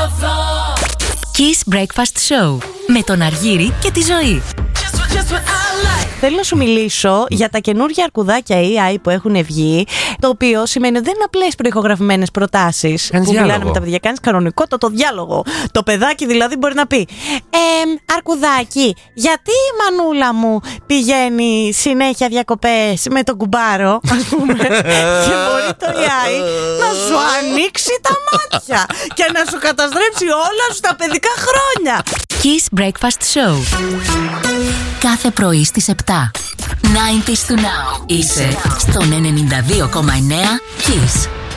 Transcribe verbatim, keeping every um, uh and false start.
Kiss Breakfast Show με τον Αργύρη και τη Ζωή. Θέλω να σου μιλήσω για τα καινούργια αρκουδάκια έι άι που έχουν βγει. Το οποίο σημαίνει ότι δεν είναι απλές προηχογραφημένες προτάσεις που διάλογο. μιλάνε με τα παιδιά. Κάνεις κανονικό το, το διάλογο. Το παιδάκι δηλαδή μπορεί να πει ε, αρκουδάκι, γιατί η μανούλα μου πηγαίνει συνέχεια διακοπές με τον κουμπάρο, ας πούμε. Και μπορεί το έι άι να σου ανοίξει τα μάτια και να σου καταστρέψει όλα σου τα παιδικά χρόνια. Kiss Breakfast Show. Κάθε πρωί στις επτά. ενενήντα to now. Είσαι στον ενενήντα δύο κόμμα εννέα Kiss.